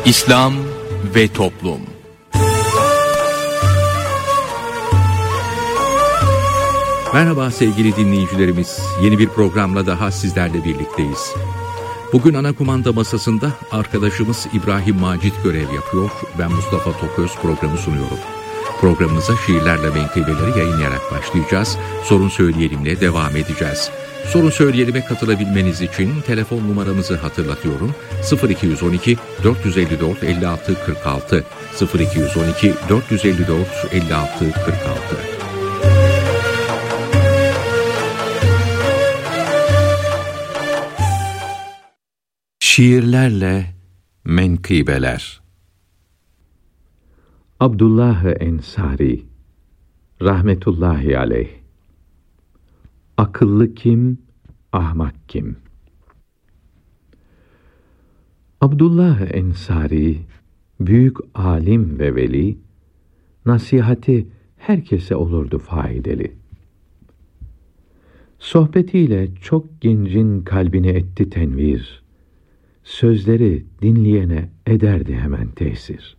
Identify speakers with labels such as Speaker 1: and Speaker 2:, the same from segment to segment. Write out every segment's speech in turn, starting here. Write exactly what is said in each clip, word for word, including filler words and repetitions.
Speaker 1: İslam ve Toplum. Merhaba sevgili dinleyicilerimiz. Yeni bir programla daha sizlerle birlikteyiz. Bugün ana kumanda masasında arkadaşımız İbrahim Macit görev yapıyor. Ben Mustafa Toköz programı sunuyorum. Programımıza şiirlerle menkıbeleri yayınlayarak başlayacağız. Sorun Söyleyelim'le devam edeceğiz. Sorun Söyleyelim'e katılabilmeniz için telefon numaramızı hatırlatıyorum. sıfır iki on iki dört yüz elli dört elli altı kırk altı sıfır iki on iki dört yüz elli dört elli altı kırk altı. Şiirlerle menkıbeler.
Speaker 2: Abdullah Ensari rahmetullahi aleyh. Akıllı kim, ahmak kim? Abdullah Ensari, büyük alim ve veli, nasihati herkese olurdu faydalı. Sohbetiyle çok gencin kalbini etti tenvir, sözleri dinleyene ederdi hemen tesir.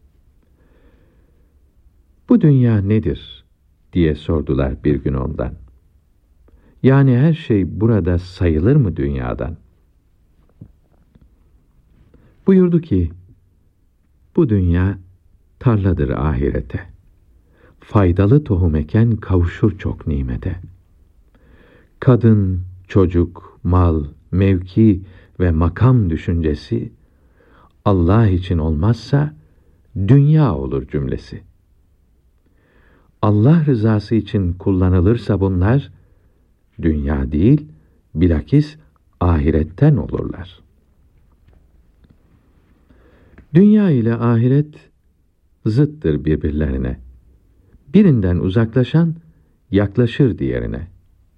Speaker 2: Bu dünya nedir diye sordular bir gün ondan. Yani her şey burada sayılır mı dünyadan? Buyurdu ki, bu dünya tarladır ahirete. Faydalı tohum eken kavuşur çok nimete. Kadın, çocuk, mal, mevki ve makam düşüncesi Allah için olmazsa dünya olur cümlesi. Allah rızası için kullanılırsa bunlar dünya değil, bilakis ahiretten olurlar. Dünya ile ahiret zıttır birbirlerine. Birinden uzaklaşan yaklaşır diğerine.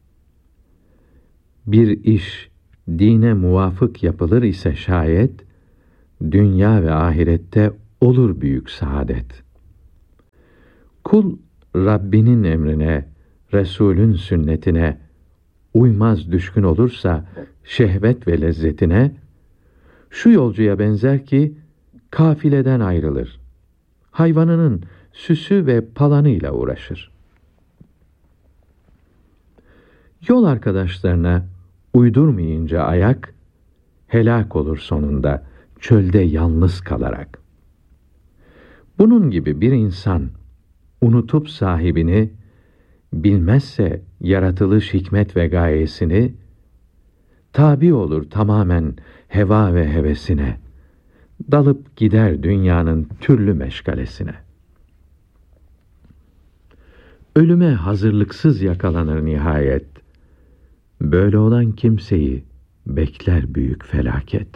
Speaker 2: Bir iş dine muvafık yapılır ise şayet, dünya ve ahirette olur büyük saadet. Kul Rabbinin emrine, Resulün sünnetine uymaz düşkün olursa şehvet ve lezzetine, şu yolcuya benzer ki kafileden ayrılır. Hayvanının süsü ve palanıyla uğraşır. Yol arkadaşlarına uydurmayınca ayak, helak olur sonunda çölde yalnız kalarak. Bunun gibi bir insan unutup sahibini, bilmezse yaratılış hikmet ve gayesini, tabi olur tamamen heva ve hevesine, dalıp gider dünyanın türlü meşgalesine. Ölüme hazırlıksız yakalanır nihayet. Böyle olan kimseyi bekler büyük felaket.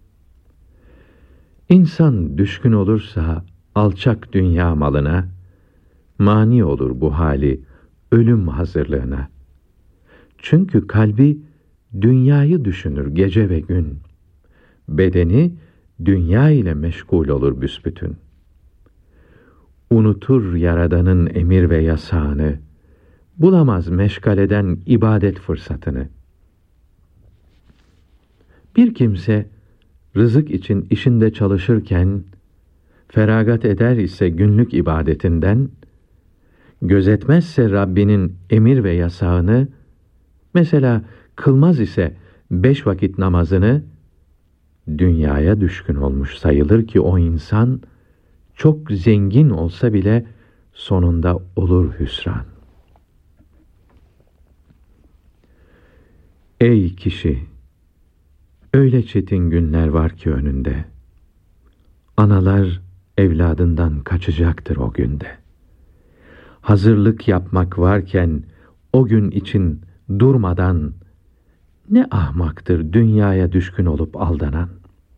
Speaker 2: İnsan düşkün olursa alçak dünya malına, mani olur bu hali ölüm hazırlığına. Çünkü kalbi dünyayı düşünür gece ve gün. Bedeni dünya ile meşgul olur büsbütün. Unutur Yaradan'ın emir ve yasağını, bulamaz meşgaleden ibadet fırsatını. Bir kimse rızık için işinde çalışırken, feragat eder ise günlük ibadetinden, gözetmezse Rabbinin emir ve yasağını, mesela kılmaz ise beş vakit namazını, dünyaya düşkün olmuş sayılır ki o insan, çok zengin olsa bile sonunda olur hüsran. Ey kişi! Öyle çetin günler var ki önünde. Analar evladından kaçacaktır o günde. Hazırlık yapmak varken o gün için durmadan, ne ahmaktır dünyaya düşkün olup aldanan.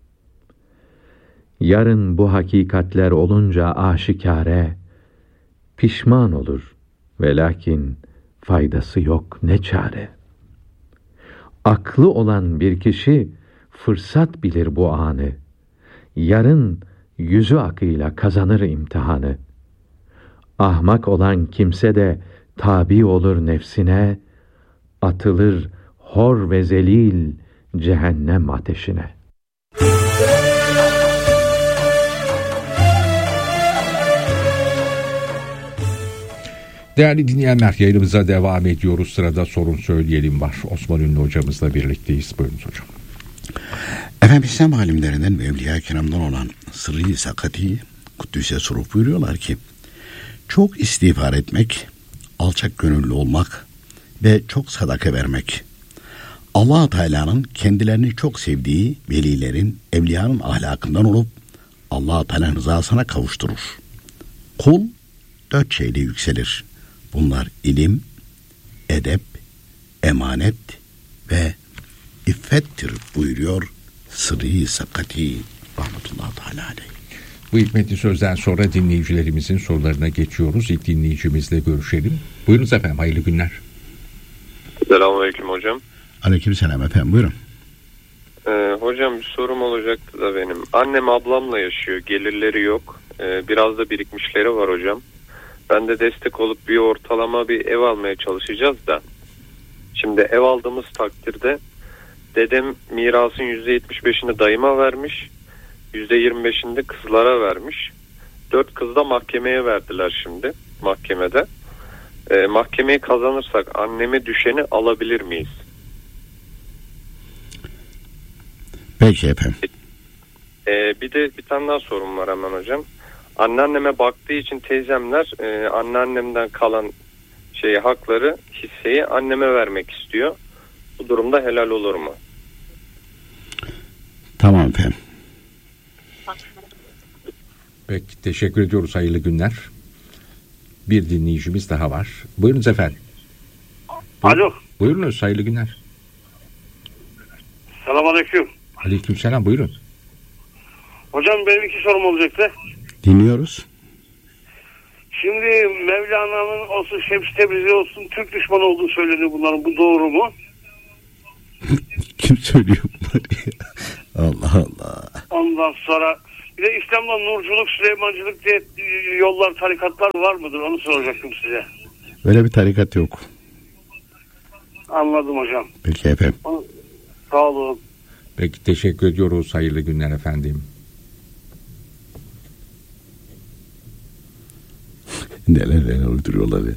Speaker 2: Yarın bu hakikatler olunca aşikare, pişman olur ve lakin faydası yok ne çare. Aklı olan bir kişi fırsat bilir bu anı. Yarın yüzü akıyla kazanır imtihanı. Ahmak olan kimse de tabi olur nefsine, atılır hor ve zelil cehennem ateşine.
Speaker 1: Değerli dinleyenler, yayınımıza devam ediyoruz. Sırada sorun söyleyelim var. Osman Ünlü hocamızla birlikteyiz. Buyurunuz hocam.
Speaker 3: Efendim İslam alimlerinden ve Evliya-i Kiram'dan olan Sırrı-i Sakati Kuddüs'e sorup buyuruyorlar ki, çok istiğfar etmek, alçak gönüllü olmak ve çok sadaka vermek, Allah-u Teala'nın kendilerini çok sevdiği velilerin, evliyanın ahlakından olup Allah-u Teala'nın rızasına kavuşturur. Kul dört şeyle yükselir. Bunlar ilim, edep, emanet ve iffettir buyuruyor Sırrı-i Sakati rahmetullahi teala aleyh.
Speaker 1: Bu hikmetli sözden sonra dinleyicilerimizin sorularına geçiyoruz. İlk dinleyicimizle görüşelim. Buyurunuz efendim, hayırlı günler.
Speaker 4: Selamünaleyküm hocam.
Speaker 3: Aleykümselam efendim, buyurun.
Speaker 4: Ee, hocam bir sorum olacaktı da benim. Annem ablamla yaşıyor, gelirleri yok. Ee, biraz da birikmişleri var hocam. Ben de destek olup bir ortalama bir ev almaya çalışacağız da. Şimdi ev aldığımız takdirde dedem mirasın yüzde yetmiş beşini dayıma vermiş. yüzde yirmi beşini de kızlara vermiş. Dört kız da mahkemeye verdiler şimdi mahkemede. Ee, mahkemeyi kazanırsak anneme düşeni alabilir miyiz?
Speaker 3: Peki efendim.
Speaker 4: Ee, bir de bir tane daha sorum var hemen hocam. Anneanneme baktığı için teyzemler e, anneannemden kalan şeyi, hakları, hisseyi anneme vermek istiyor. Bu durumda helal olur mu?
Speaker 3: Tamam efendim.
Speaker 1: Peki, teşekkür ediyoruz. Hayırlı günler. Bir dinleyicimiz daha var. Buyurunuz efendim.
Speaker 5: Alo.
Speaker 1: Buyurunuz, hayırlı günler.
Speaker 5: Selamünaleyküm.
Speaker 1: Aleykümselam, buyurun.
Speaker 5: Hocam benim iki sorum olacaktı.
Speaker 3: Dinliyoruz.
Speaker 5: Şimdi Mevlana'nın olsun, Şems Tebrizi olsun Türk düşmanı olduğu söyleniyor bunların. Bu doğru mu?
Speaker 3: Kim söylüyor bunları? Allah Allah.
Speaker 5: Ondan sonra bir de İslam'da nurculuk, Süleymancılık diye yollar, tarikatlar var mıdır? Onu soracaktım size.
Speaker 3: Böyle bir tarikat yok.
Speaker 5: Anladım hocam.
Speaker 3: Peki efendim.
Speaker 5: Sağ olun.
Speaker 1: Peki, teşekkür ediyoruz. Hayırlı günler efendim.
Speaker 3: Neler neler uyduruyorlar ya.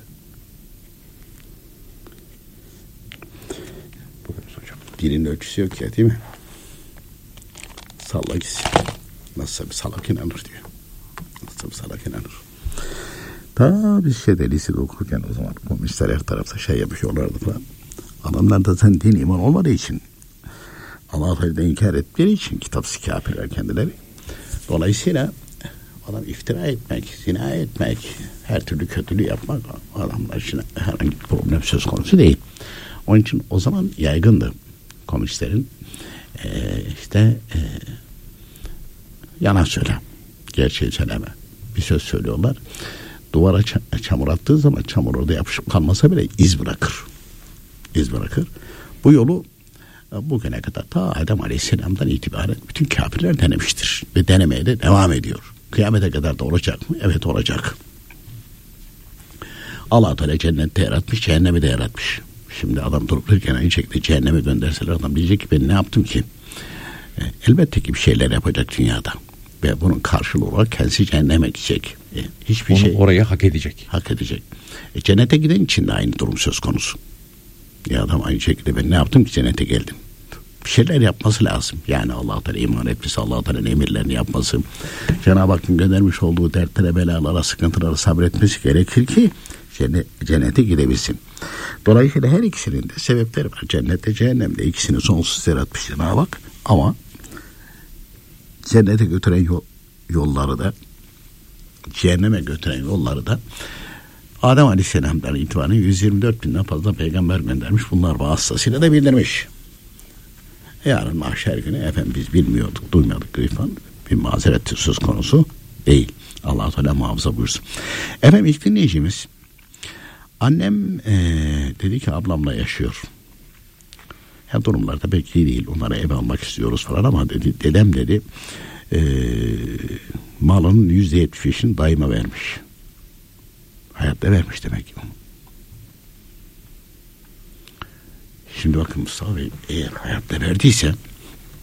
Speaker 1: Buyurunuz hocam.
Speaker 3: Dilin ölçüsü yok ya, değil mi? Salla gitsin. Nasılsa bir salak inanır diyor. Nasılsa bir salak inanır. Ta biz şeyde lisede okurken o zaman komünistler her tarafta şey yapıyorlardı falan. Adamlar da sen din iman olmadığı için, Allah-u Teala'yı inkar ettikleri için kitapsız kafirler kendileri. Dolayısıyla adam iftira etmek, zina etmek, her türlü kötülüğü yapmak adamlar için herhangi bir problem söz konusu değil. Onun için o zaman yaygındı komünistlerin e, işte e, yalan söyle, gerçeği söyleme. Bir söz söylüyorlar. Duvara ç- çamur attığı zaman çamur orada yapışıp kalmasa bile iz bırakır. İz bırakır. Bu yolu bugüne kadar ta Adem Aleyhisselam'dan itibaren bütün kafirler denemiştir. Ve denemeye de devam ediyor. Kıyamete kadar da olacak mı? Evet, olacak. Allah Teala cennette yaratmış, cehennemi de yaratmış. Şimdi adam durup dururken aynı şekilde cehenneme gönderseler adam diyecek ki ben ne yaptım ki? E, elbette ki bir şeyler yapacak dünyada. Ve bunun karşılığı olarak kendisi cehenneme gidecek. E, hiçbir
Speaker 1: Onu
Speaker 3: şey
Speaker 1: oraya hak edecek.
Speaker 3: Hak edecek. E, cennete giden için de aynı durum söz konusu. Ya adam aynı şekilde ben ne yaptım ki cennete geldim. Bir şeyler yapması lazım. Yani Allah-u Teala iman etmesi, Allah-u Teala'nın emirlerini yapması, Cenab-ı Hakk'ın göndermiş olduğu dertlere, belalara, sıkıntılara sabretmesi gerekir ki cennete gidebilsin. Dolayısıyla her ikisinin de sebepleri var. Cennette, cehennemde ikisini sonsuz yaratmış Cenab-ı Hak. Ama cennete götüren yol, yolları da, cehenneme götüren yolları da Adem Aleyhisselam'dan itibaren yüz yirmi dört binden fazla peygamber göndermiş. Bunlar vasıtasıyla da bildirmiş. Yarın mahşer günü efendim biz bilmiyorduk, duymuyorduk falan, bir mazeret söz konusu değil. Allah-u Teala muhafaza buyursun. Efendim ilk dinleyicimiz, annem ee, dedi ki ablamla yaşıyor. Ya durumlarda pek iyi değil. Onlara ev almak istiyoruz falan ama dedi, dedem dedi ee, malının yüzde yetmiş beşini dayıma vermiş. Hayatta vermiş demek ki. Şimdi bakın Mustafa Bey, eğer hayatta verdiyse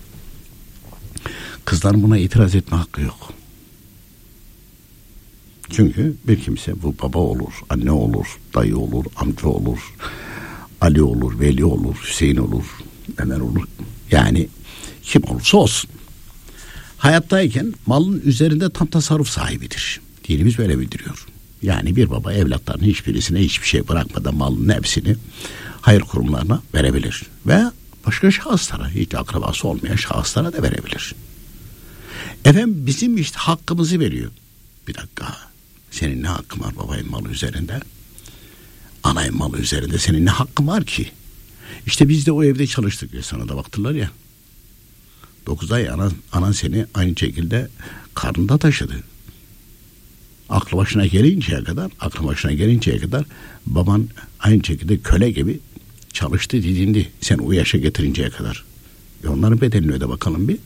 Speaker 3: kızların buna itiraz etme hakkı yok. Çünkü bir kimse bu baba olur, anne olur, dayı olur, amca olur, Ali olur, Veli olur, Hüseyin olur, Ömer olur. Yani kim olursa olsun. Hayattayken malın üzerinde tam tasarruf sahibidir. Dinimiz böyle bildiriyor. Yani bir baba evlatlarının hiçbirisine hiçbir şey bırakmadan malın hepsini hayır kurumlarına verebilir. Ve başka şahıslara, hiç akrabası olmayan şahıslara da verebilir. Efendim bizim işte hakkımızı veriyor. Bir dakika, senin ne hakkın var babayın malı üzerinde? Anayın malı üzerinde senin ne hakkın var ki? İşte biz de o evde çalıştık ya, sana da baktılar ya. Dokuz ay anan, anan seni aynı şekilde karnında taşıdı. Aklı başına gelinceye kadar, aklı başına gelinceye kadar baban aynı şekilde köle gibi çalıştı, didindi. Sen o yaşa getirinceye kadar. E onların bedelini öde bakalım bir.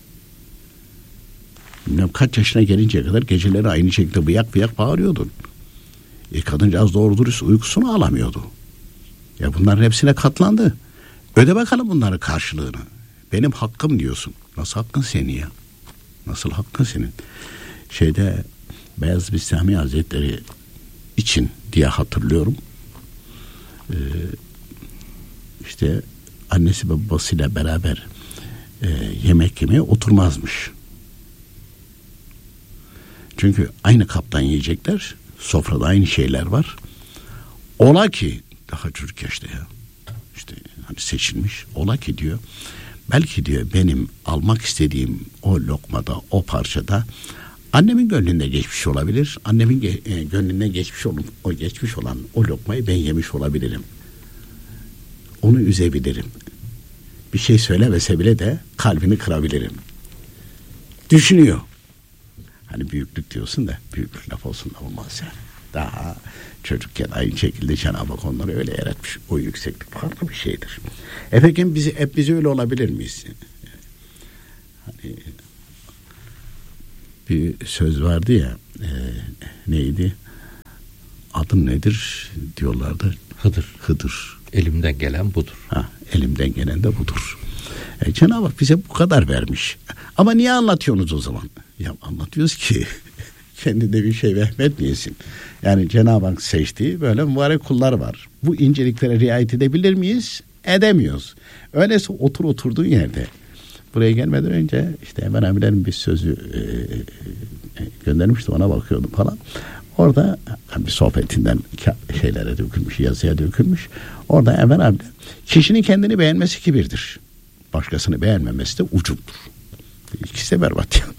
Speaker 3: Bilmem kaç yaşına gelinceye kadar geceleri aynı şekilde bıyak bıyak bağırıyordun. E kadıncağız doğru dürüst uykusunu alamıyordu. Ya bunların hepsine katlandı. Öde bakalım bunların karşılığını. Benim hakkım diyorsun. Nasıl hakkın senin ya? Nasıl hakkın senin? Şeyde Beyazıt Bistami Hazretleri için diye hatırlıyorum. Ee, işte annesi ve babasıyla beraber e, yemek yemeye oturmazmış. Çünkü aynı kaptan yiyecekler. Sofrada aynı şeyler var. Ola ki daha çocuk yaşta ya. İşte hani seçilmiş. Ola ki diyor. Belki diyor benim almak istediğim o lokmada, o parçada annemin gönlünde geçmiş olabilir. Annemin ge- e, gönlünde geçmiş olan o geçmiş olan o lokmayı ben yemiş olabilirim. Onu üzebilirim. Bir şey söylemese bile de kalbini kırabilirim. Düşünüyor. Hani büyüklük diyorsun da büyüklük laf olsun da olmaz yani. Daha çocukken aynı şekilde Cenab-ı Hak onları öyle yaratmış. O yükseklik farklı bir şeydir. Efendim bizi, hep biz öyle olabilir miyiz? Hani bir söz vardı ya, e, neydi? Adın nedir diyorlardı.
Speaker 1: Hıdır.
Speaker 3: Hıdır.
Speaker 1: Elimden gelen budur.
Speaker 3: Ha, elimden gelen de budur. E, Cenab-ı Hak bize bu kadar vermiş. Ama niye anlatıyorsunuz o zaman? Ya anlatıyoruz ki kendine bir şey vehmetmeyesin. Yani Cenab-ı Hak seçtiği böyle mübarek kullar var. Bu inceliklere riayet edebilir miyiz? Edemiyoruz. Öyleyse otur oturduğun yerde. Buraya gelmeden önce işte Emel abilerin bir sözü e, e, göndermişti, ona bakıyordum falan. Orada bir sohbetinden şeylere dökülmüş, yazıya dökülmüş. Orada Emel abi kişinin kendini beğenmesi kibirdir. Başkasını beğenmemesi de ucuptur. İkisi de berbat ya.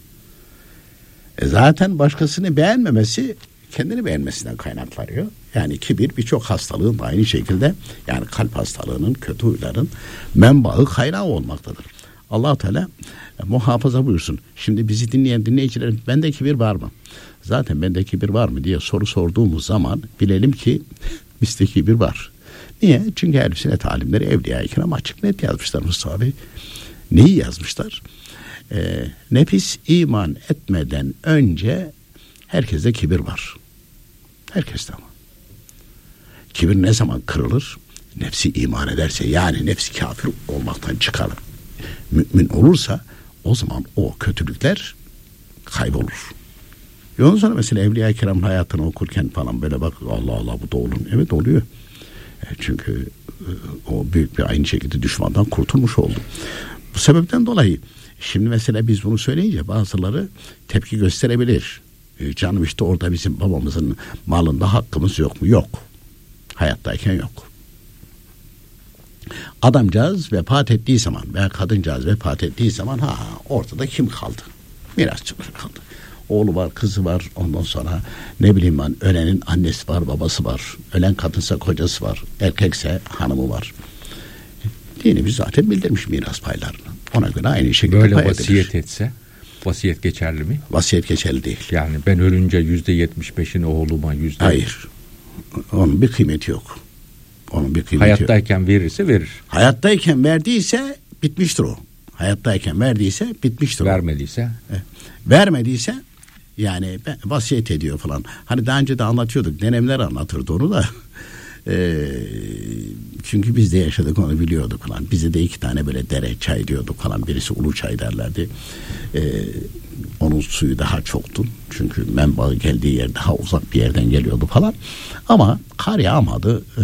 Speaker 3: E zaten başkasını beğenmemesi kendini beğenmesinden kaynaklanıyor. Yani kibir birçok hastalığın aynı şekilde, yani kalp hastalığının, kötü huyların menbaı, kaynağı olmaktadır. Allah-u Teala muhafaza buyursun. Şimdi bizi dinleyen dinleyicilerin bende kibir var mı? Zaten bende kibir var mı diye soru sorduğumuz zaman bilelim ki bizde kibir var. Niye? Çünkü ehl-i sünnet alimleri Evliya-i Kiram açık net yazmışlar Mustafa Bey. Neyi yazmışlar? Ee, nefis iman etmeden önce herkeste kibir var. Herkeste ama. Kibir ne zaman kırılır? Nefsi iman ederse, yani nefsi kafir olmaktan çıkar, mümin olursa o zaman o kötülükler kaybolur. E ondan sonra mesela Evliya-i Kiram'ın hayatını okurken falan böyle bak, Allah Allah bu da olur. Evet oluyor. E çünkü e, o büyük bir aynı şekilde düşmandan kurtulmuş oldu. Bu sebepten dolayı şimdi mesela biz bunu söyleyince bazıları tepki gösterebilir. E canım işte orada bizim babamızın malında hakkımız yok mu? Yok. Hayattayken yok. Adamcağız vefat ettiği zaman veya kadıncağız vefat ettiği zaman ha ortada kim kaldı? Mirasçılar kaldı. Oğlu var, kızı var, ondan sonra ne bileyim ben, ölenin annesi var, babası var. Ölen kadınsa kocası var, erkekse hanımı var. Dinimiz zaten bildirmiş miras paylarını. Ona göre aynı şekilde
Speaker 1: böyle
Speaker 3: pay
Speaker 1: vasiyet
Speaker 3: edilir.
Speaker 1: etse, vasiyet geçerli mi?
Speaker 3: Vasiyet geçerli değil.
Speaker 1: Yani ben ölünce yüzde yetmiş beşini oğluma, yüzde...
Speaker 3: Hayır. Onun bir kıymeti yok. Onun bir kıymeti
Speaker 1: Hayattayken
Speaker 3: yok.
Speaker 1: verirse verir.
Speaker 3: Hayattayken verdiyse bitmiştir o. Hayattayken verdiyse bitmiştir o.
Speaker 1: Vermediyse?
Speaker 3: E, vermediyse yani vasiyet ediyor falan. Hani daha önce de anlatıyorduk. Nenemler anlatırdı onu da. Ee, çünkü biz de yaşadık, onu biliyorduk falan. Bize de iki tane böyle dere çay diyorduk falan. Birisi ulu çay derlerdi. Ee, onun suyu daha çoktu. Çünkü menbaı geldiği yer daha uzak bir yerden geliyordu falan. Ama kar yağmadı. Ee,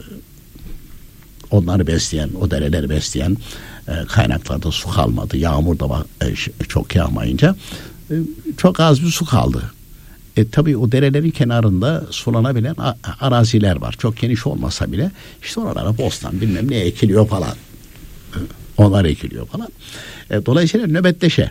Speaker 3: onları besleyen, o dereleri besleyen e, kaynaklarda su kalmadı. Yağmur da e, çok yağmayınca e, çok az bir su kaldı. E, tabii o derelerin kenarında sulanabilen a- araziler var. Çok geniş olmasa bile işte oralara bostan bilmem ne ekiliyor falan. E, onlar ekiliyor falan. E, dolayısıyla nöbetleşe.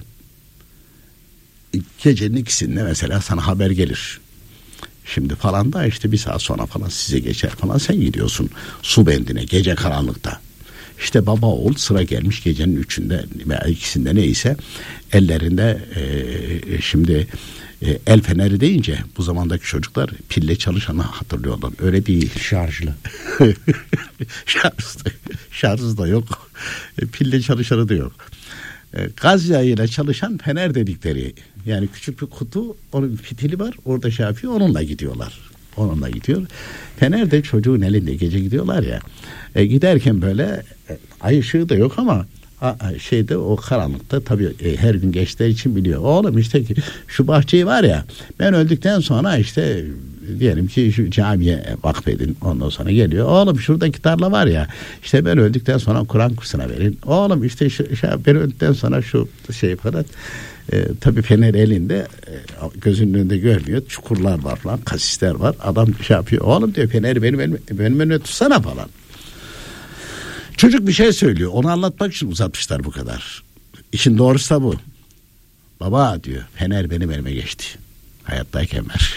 Speaker 3: Gecenin ikisinde mesela sana haber gelir. Şimdi falan da işte bir saat sonra falan size geçer falan, sen gidiyorsun su bendine gece karanlıkta. İşte baba oğul sıra gelmiş gecenin üçünde veya ikisinde neyse ellerinde e, şimdi e, el feneri deyince bu zamandaki çocuklar pille çalışanı hatırlıyorlar. Öyle değil.
Speaker 1: Şarjlı.
Speaker 3: Şarj da, şarj da yok. E, pille çalışanı da yok. E, gaz yağıyla çalışan fener dedikleri, yani küçük bir kutu, onun bir fitili var, orada şey yapıyor, onunla gidiyorlar. Onunla gidiyor. Fener de çocuğun elinde, gece gidiyorlar ya. E, giderken böyle e, ay ışığı da yok ama a, şeyde o karanlıkta tabii e, her gün geçtiği için biliyor. Oğlum işte ki şu bahçeyi var ya, ben öldükten sonra işte diyelim ki şu camiye vakfedin, ondan sonra geliyor. Oğlum şuradaki tarla var ya, işte ben öldükten sonra Kur'an kursuna verin. Oğlum işte şu, şu ben öldükten sonra şu şey falan. E, tabii fener elinde, e, gözünün önünde görmüyor. Çukurlar var falan, kasisler var. Adam şey yapıyor. Oğlum diyor, feneri benim benim, benim önüne tutsana falan. Çocuk bir şey söylüyor. Onu anlatmak için uzatmışlar bu kadar. İşin doğrusu da bu. Baba diyor, fener benim elime geçti. Hayattayken ver.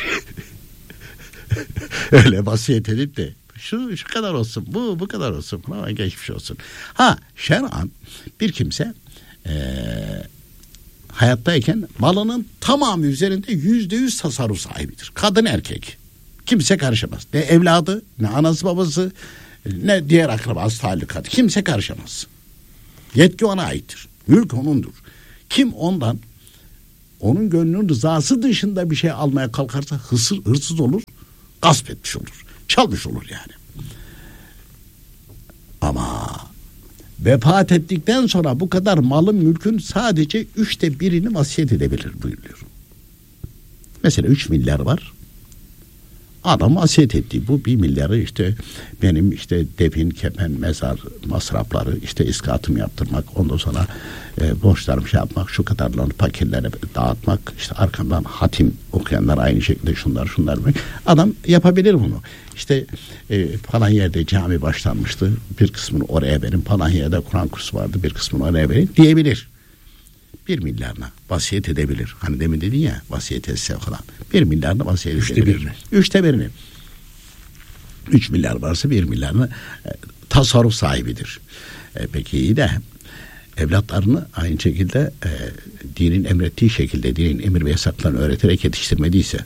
Speaker 3: Öyle vasiyet edip de şu şu kadar olsun, bu bu kadar olsun falan, geçmiş olsun. Ha, şer'an bir kimse eee hayattayken malının tamamı üzerinde yüzde yüz tasarruf sahibidir. Kadın erkek. Kimse karışamaz. Ne evladı, ne anası babası, ne diğer akrabası, talukatı. Kimse karışamaz. Yetki ona aittir. Mülk onundur. Kim ondan onun gönlünün rızası dışında bir şey almaya kalkarsa hırsız, hırsız olur, gasp etmiş olur. Çalmış olur yani. Ama vefat ettikten sonra bu kadar malın, mülkün sadece üçte birini vasiyet edebilir buyuruyor. Mesela üç milyar var. Adam vasiyet etti. Bu bir milyarı işte benim işte defin, kefen, mezar masrafları, işte iskatım yaptırmak, ondan sonra e, borçlarımı şey yapmak, şu kadarlarını fakirlere dağıtmak, işte arkamdan hatim okuyanlar aynı şekilde şunlar şunlar. Adam yapabilir bunu. İşte e, falan yerde cami başlanmıştı, bir kısmını oraya verin, falan yerde Kur'an kursu vardı, bir kısmını oraya verin diyebilir. Bir milyarına vasiyet edebilir. Hani demin dedin ya, vasiyet etse falan. Bir milyarına vasiyet
Speaker 1: Üçte
Speaker 3: edebilir.
Speaker 1: birini.
Speaker 3: Üçte birini. Üç milyar varsa bir milyarına e, tasarruf sahibidir. E, peki iyi de evlatlarını aynı şekilde e, dinin emrettiği şekilde, dinin emir ve yasaklarını öğreterek yetiştirmediyse,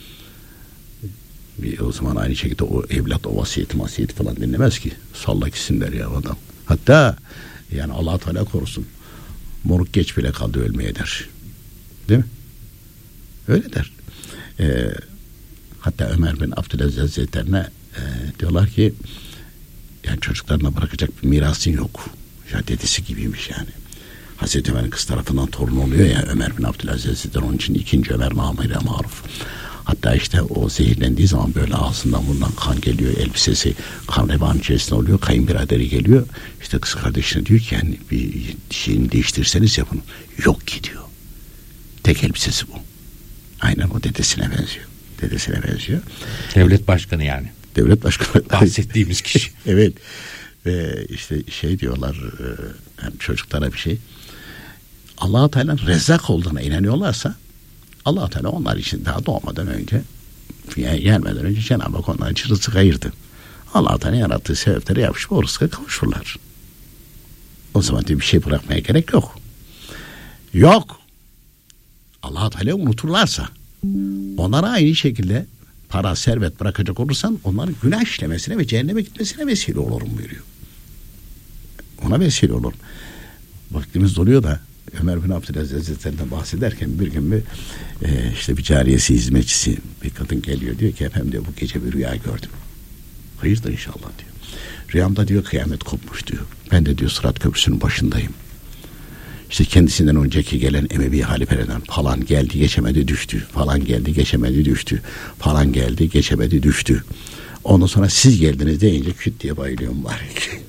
Speaker 3: bir, o zaman aynı şekilde o evlat o vasiyeti vasiyeti falan dinlemez ki. Salla gitsin der ya adam. Hatta yani Allah Teala korusun, moruk geç bile kaldı ölmeye der. Değil mi? Öyle der. Ee, hatta Ömer bin Abdülaziz Hazretlerine e, diyorlar ki yani çocuklarına bırakacak bir mirasın yok. Ya dedesi gibiymiş yani. Hazreti Ömer'in kız tarafından torun oluyor ya Ömer bin Abdülaziz Hazretleri, onun için ikinci Ömer namıyla maruf. Hatta işte o zehirlendiği zaman böyle ağzından bundan kan geliyor, elbisesi kan revan içerisinde oluyor, kayınbiraderi geliyor. İşte kız kardeşine diyor ki yani bir şeyini değiştirseniz ya bunu. Yok ki diyor. Tek elbisesi bu. Aynen o dedesine benziyor. Dedesine benziyor.
Speaker 1: Devlet başkanı yani.
Speaker 3: Devlet başkanı.
Speaker 1: Bahsettiğimiz kişi.
Speaker 3: Evet. Ve işte şey diyorlar yani çocuklara bir şey. Allah-u Teala Rezzak olduğuna inanıyorlarsa Allah Teala onlar için daha doğmadan önce, yani gelmeden önce Cenab-ı Hak onlar için rızık ayırdı. Allah Teala yarattığı sebeplere yapışıp o rızka kavuşurlar. O zaman bir şey bırakmaya gerek yok. Yok. Allah Teala unuturlarsa, onlara aynı şekilde para, servet bırakacak olursan onların günah işlemesine ve cehenneme gitmesine vesile olurum buyuruyor. Ona vesile olur. Vaktimiz doluyor da Ömer bin Abdülaziz Hazretleri'nden bahsederken bir gün bir e, işte bir cariyesi, hizmetçisi bir kadın geliyor, diyor ki efendim diyor bu gece bir rüya gördüm. Hayırdır inşallah diyor. Rüyamda diyor kıyamet kopmuş diyor. Ben de diyor Sırat Köprüsü'nün başındayım. İşte kendisinden önceki gelen Emevi halifelerden falan geldi geçemedi düştü. Falan geldi geçemedi düştü. Falan geldi geçemedi düştü. Ondan sonra siz geldiniz deyince küt diye bayılıyorum bari.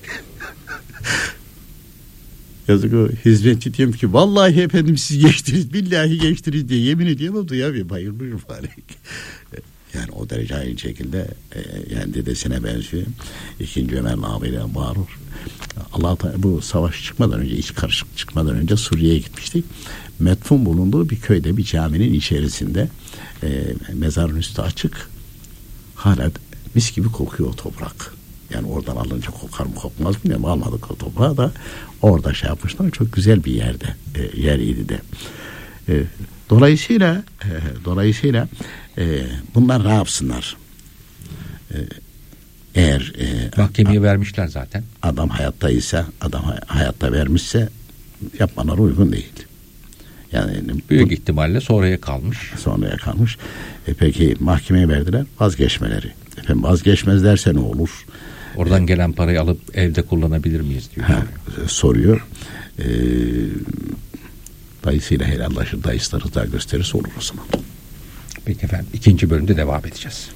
Speaker 3: Yazık o hizmetçi diyorum ki vallahi efendim siz geçtiniz billahi geçtiniz diye yemin ediyorum duyamıyorum bayılmışım bari. Yani o derece aynı şekilde e, yani dedesine benziyor. İkinci Ömer abiyle bağırır. Allah bu savaş çıkmadan önce, iç karışık çıkmadan önce Suriye'ye gitmiştik. Metfun bulunduğu bir köyde bir caminin içerisinde e, mezarın üstü açık. Hala mis gibi kokuyor o toprak. Yani oradan alınca kokar mı kokmaz mı bilmiyorum. Almadık o toprağı da orada şey yapmışlar. Çok güzel bir yerde e, yeriydi de. E, dolayısıyla e, dolayısıyla e, bunlar ne yapsınlar? E, eğer e,
Speaker 1: mahkemeye a, vermişler zaten.
Speaker 3: Adam hayattaysa, adam hayatta vermişse yapmaları uygun değil. Yani
Speaker 1: büyük bu, ihtimalle sonraya kalmış.
Speaker 3: Sonraya kalmış. E, peki mahkemeye verdiler, vazgeçmeleri. Efendim vazgeçmezlerse ne olur?
Speaker 1: Oradan e, gelen parayı alıp evde kullanabilir miyiz diyor.
Speaker 3: Ha, soruyor. E, dayısıyla helallaşır, dayısı da rıza gösterirse olur o zaman.
Speaker 1: Peki efendim, ikinci bölümde devam edeceğiz.